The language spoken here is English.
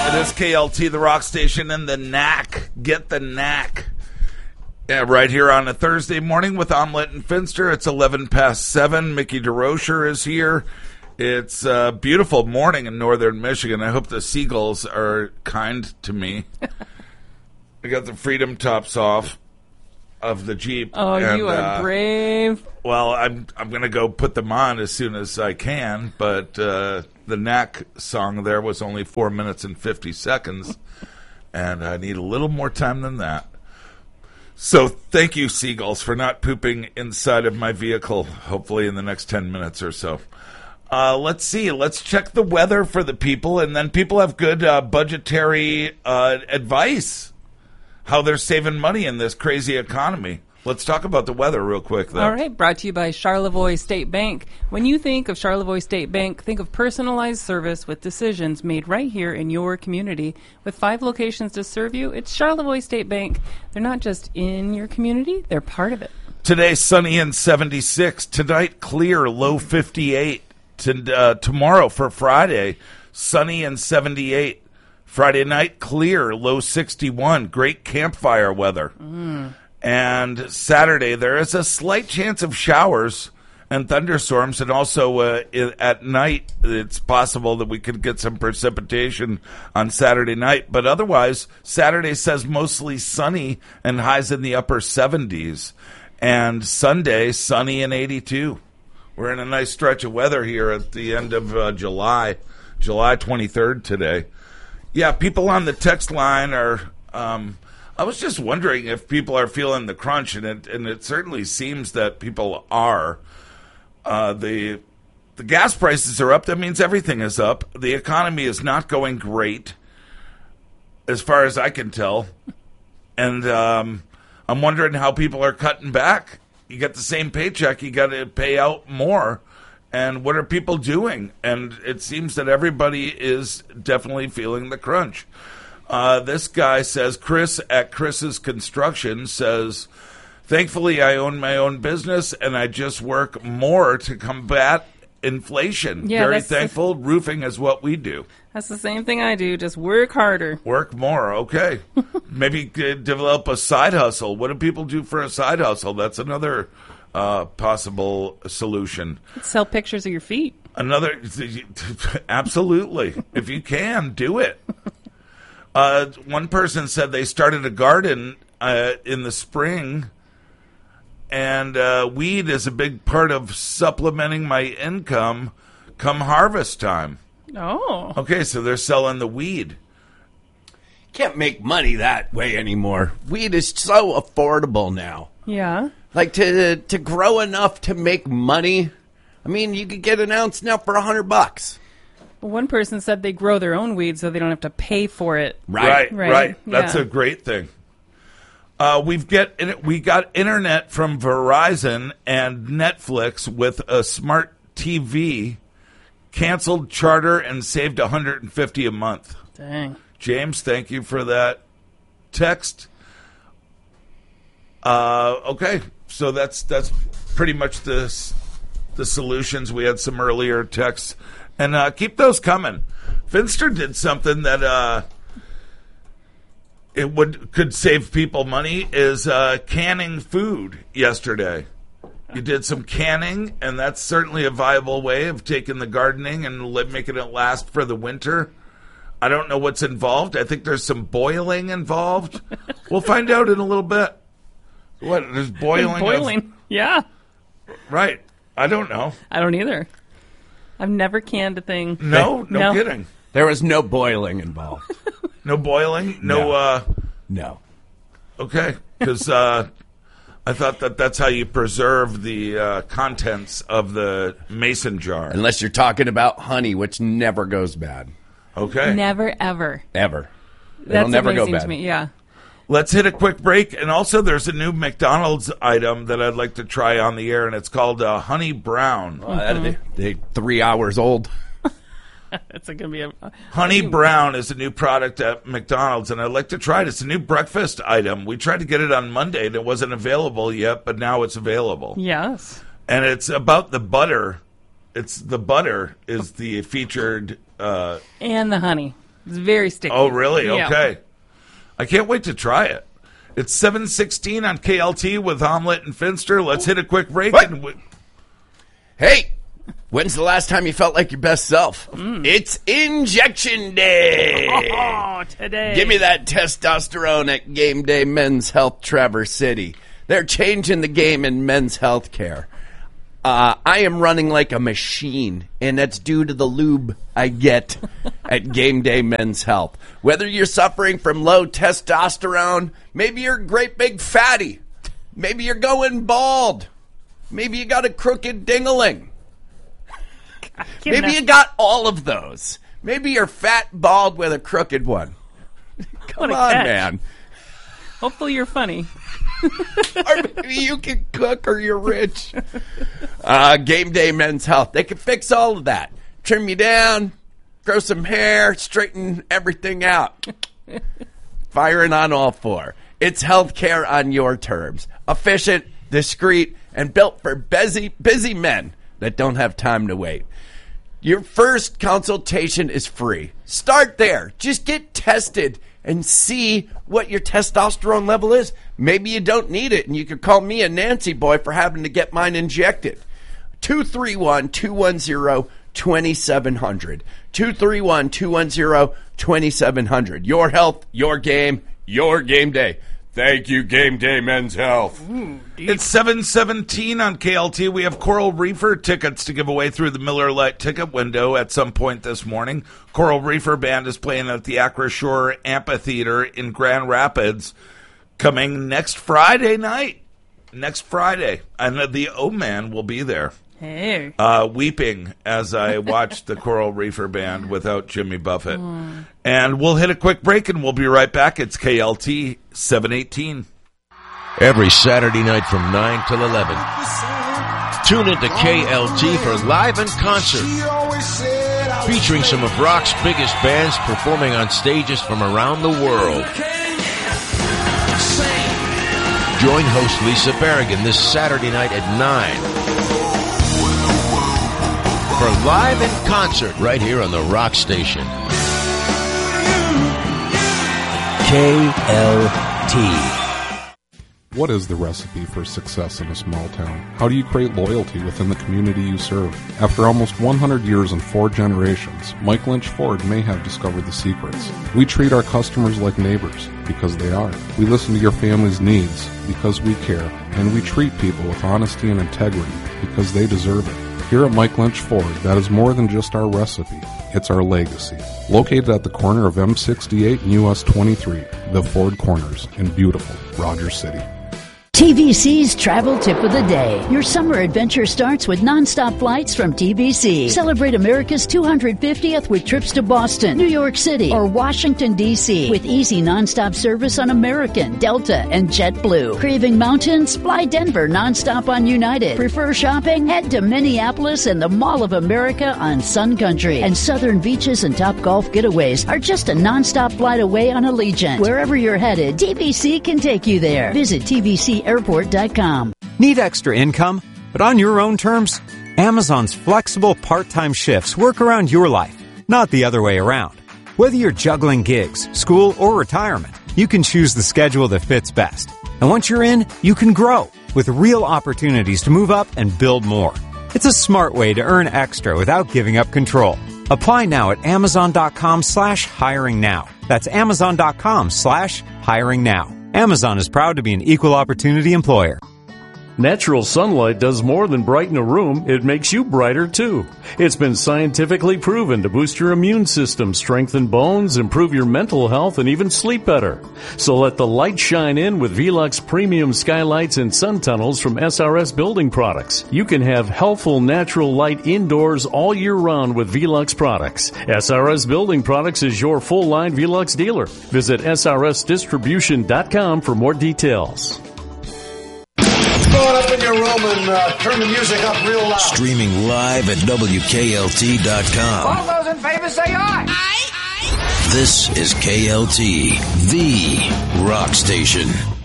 It is KLT, the rock station, and the knack. Get the knack. Yeah, right here on a Thursday morning with Omelette and Finster. It's 11 past 7. Mickey DeRocher is here. It's a beautiful morning in northern Michigan. I hope the seagulls are kind to me. I got the Freedom tops off of the Jeep. Oh, and you are brave. Well, I'm going to go put them on as soon as I can, but the knack song there was only 4 minutes and 50 seconds, and I need a little more time than that. So thank you, seagulls, for not pooping inside of my vehicle, hopefully in the next 10 minutes or so. Let's see. Let's check the weather for the people, and then people have good budgetary advice, how they're saving money in this crazy economy. Let's talk about the weather real quick, though. All right, brought to you by Charlevoix State Bank. When you think of Charlevoix State Bank, think of personalized service with decisions made right here in your community. With 5 locations to serve you, it's Charlevoix State Bank. They're not just in your community, they're part of it. Today, sunny and 76. Tonight, clear, low 58. Tomorrow for Friday, sunny and 78. Friday night, clear, low 61. Great campfire weather. And Saturday, there is a slight chance of showers and thunderstorms, and also at night, it's possible that we could get some precipitation on Saturday night. But otherwise, Saturday says mostly sunny and highs in the upper 70s. And Sunday, sunny and 82. We're in a nice stretch of weather here at the end of July 23rd today. Yeah, people on the text line are... I was just wondering if people are feeling the crunch, and it certainly seems that people are. The gas prices are up. That means everything is up. The economy is not going great, as far as I can tell. And I'm wondering how people are cutting back. You get the same paycheck, you got to pay out more. And what are people doing? And it seems that everybody is definitely feeling the crunch. This guy says, Chris at Chris's Construction says, thankfully I own my own business and I just work more to combat inflation. Yeah, very thankful. Roofing is what we do. That's the same thing I do, just work harder. Work more, okay. Maybe develop a side hustle. What do people do for a side hustle? That's another possible solution. Sell pictures of your feet. Absolutely. If you can, do it. One person said they started a garden in the spring, and weed is a big part of supplementing my income come harvest time. Oh. Okay, so they're selling the weed. Can't make money that way anymore. Weed is so affordable now. Yeah. Like to grow enough to make money. I mean, you could get an ounce now for $100. One person said they grow their own weed so they don't have to pay for it. Right. That's yeah. a great thing. We got internet from Verizon and Netflix with a smart TV, canceled Charter, and saved $150 a month. Dang. James, thank you for that text. Okay, so that's pretty much the solutions. We had some earlier texts. And keep those coming. Finster did something that could save people money, is canning food yesterday. You did some canning, and that's certainly a viable way of taking the gardening and making it last for the winter. I don't know what's involved. I think there's some boiling involved. We'll find out in a little bit. What? There's boiling? Boiling, yeah. Right. I don't know. I don't either. I've never canned a thing. No kidding. There was no boiling involved. No boiling? No. Okay, because I thought that's how you preserve the contents of the mason jar. Unless you're talking about honey, which never goes bad. Okay. Never, ever. Ever. That's never amazing go bad. to me, yeah. Let's hit a quick break. And also, there's a new McDonald's item that I'd like to try on the air, and it's called Honey Brown. They're 3 hours old. It's going to be a... Honey Brown is a new product at McDonald's, and I'd like to try it. It's a new breakfast item. We tried to get it on Monday, and it wasn't available yet, but now it's available. Yes. And it's about the butter. The butter is the featured... and the honey. It's very sticky. Oh, really? Yeah. Okay. I can't wait to try it. It's 7:16 on KLT with Omelet and Finster. Let's hit a quick break. What? And Hey, when's the last time you felt like your best self? It's injection day. Oh, today. Give me that testosterone at Game Day Men's Health Traverse City. They're changing the game in men's health care. I am running like a machine, and that's due to the lube I get at Game Day Men's Health. Whether you're suffering from low testosterone, maybe you're a great big fatty, maybe you're going bald, maybe you got a crooked ding-a-ling. Maybe you got all of those. Maybe you're fat, bald with a crooked one. Come on, catch. man. Hopefully you're funny. Or maybe you can cook or you're rich. Game Day Men's Health. They can fix all of that. Trim you down, grow some hair, straighten everything out. Firing on all four. It's healthcare on your terms. Efficient, discreet, and built for busy men that don't have time to wait. Your first consultation is free. Start there. Just get tested and see what your testosterone level is. Maybe you don't need it, and you could call me a Nancy boy for having to get mine injected. 231-210-2700. 231-210-2700. Your health, your game, your game day. Thank you, Game Day Men's Health. it's 7:17 on KLT. We have Coral Reefer tickets to give away through the Miller Lite ticket window at some point this morning. Coral Reefer Band is playing at the Acroshore Amphitheater in Grand Rapids coming next Friday night. Next Friday. And the O-Man will be there. Hey. Weeping as I watched the Coral Reefer Band without Jimmy Buffett. And we'll hit a quick break, and we'll be right back. It's KLT 718. Every Saturday night from 9 till 11. Tune into KLT for Live in Concert, featuring some of rock's biggest bands performing on stages from around the world. Join host Lisa Berrigan this Saturday night at 9 for Live in Concert right here on the Rock Station. KLT. What is the recipe for success in a small town? How do you create loyalty within the community you serve? After almost 100 years and 4 generations, Mike Lynch Ford may have discovered the secrets. We treat our customers like neighbors because they are. We listen to your family's needs because we care, and we treat people with honesty and integrity because they deserve it. Here at Mike Lynch Ford, that is more than just our recipe. It's our legacy. Located at the corner of M68 and US 23, the Ford Corners in beautiful Rogers City. TVC's Travel Tip of the Day. Your summer adventure starts with nonstop flights from TVC. Celebrate America's 250th with trips to Boston, New York City, or Washington, D.C. with easy nonstop service on American, Delta, and JetBlue. Craving mountains? Fly Denver nonstop on United. Prefer shopping? Head to Minneapolis and the Mall of America on Sun Country. And southern beaches and top golf getaways are just a nonstop flight away on Allegiant. Wherever you're headed, TVC can take you there. Visit TVCAirport.com. Need extra income, but on your own terms? Amazon's flexible part-time shifts work around your life, not the other way around. Whether you're juggling gigs, school, or retirement, you can choose the schedule that fits best. And once you're in, you can grow with real opportunities to move up and build more. It's a smart way to earn extra without giving up control. Apply now at Amazon.com/hiring now. That's Amazon.com/hiring now. Amazon is proud to be an equal opportunity employer. Natural sunlight does more than brighten a room, it makes you brighter too. It's been scientifically proven to boost your immune system, strengthen bones, improve your mental health, and even sleep better. So let the light shine in with Velux Premium Skylights and Sun Tunnels from SRS Building Products. You can have healthful natural light indoors all year round with Velux products. SRS Building Products is your full-line Velux dealer. Visit srsdistribution.com for more details. Go up in your room and turn the music up real loud. Streaming live at WKLT.com. All those in favor say aye. This is KLT, the rock station.